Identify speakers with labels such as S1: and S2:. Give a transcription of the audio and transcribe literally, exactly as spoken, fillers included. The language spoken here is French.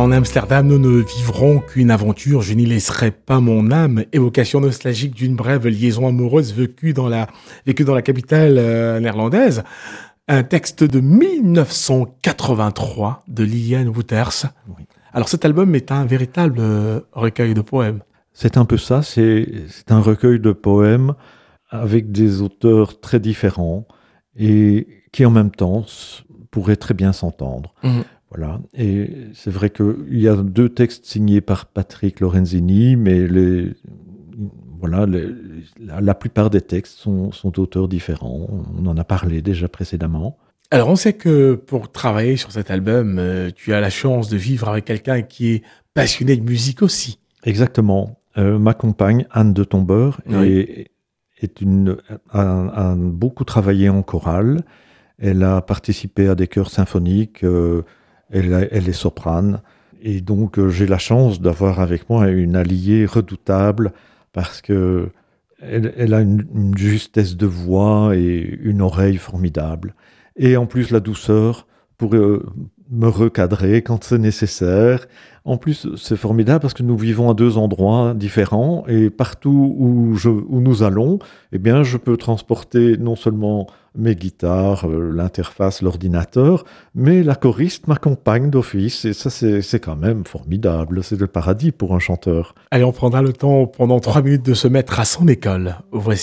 S1: En Amsterdam, nous ne vivrons qu'une aventure, je n'y laisserai pas mon âme. Évocation nostalgique d'une brève liaison amoureuse vécue dans la, vécue dans la capitale euh, néerlandaise. Un texte de dix-neuf cent quatre-vingt-trois de Liliane Wouters.
S2: Oui.
S1: Alors cet album est un véritable euh, recueil de poèmes.
S2: C'est un peu ça, c'est, c'est un recueil de poèmes avec des auteurs très différents et qui en même temps pourraient très bien s'entendre. Mmh. Voilà. Et c'est vrai qu'il y a deux textes signés par Patrick Lorenzini, mais les, voilà, les, la, la plupart des textes sont, sont d'auteurs différents. On en a parlé déjà précédemment.
S1: Alors on sait que pour travailler sur cet album, euh, tu as la chance de vivre avec quelqu'un qui est passionné de musique aussi.
S2: Exactement. Euh, ma compagne, Anne de Tombeur, oui. est, est une, a, a beaucoup travaillé en chorale. Elle a participé à des chœurs symphoniques. Euh, Elle, a, elle est soprane, et donc euh, j'ai la chance d'avoir avec moi une alliée redoutable parce que elle, elle a une, une justesse de voix et une oreille formidable. Et en plus la douceur pour euh, me recadrer quand c'est nécessaire. En plus, c'est formidable parce que nous vivons à deux endroits différents et partout où, je, où nous allons, eh bien, je peux transporter non seulement mes guitares, euh, l'interface, l'ordinateur, mais la choriste m'accompagne d'office et ça, c'est, c'est quand même formidable. C'est le paradis pour un chanteur.
S1: Allez, on prendra le temps pendant trois minutes de se mettre à son école. Voici